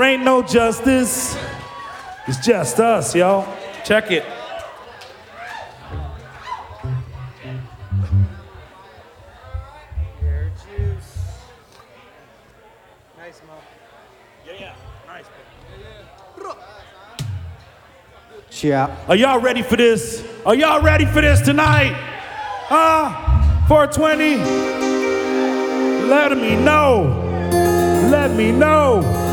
ain't no justice. It's just us, y'all. Check it. Nice, Mo. Yeah, nice. Yeah. Are y'all ready for this? Are y'all ready for this tonight? 420? Let me know. Let me know.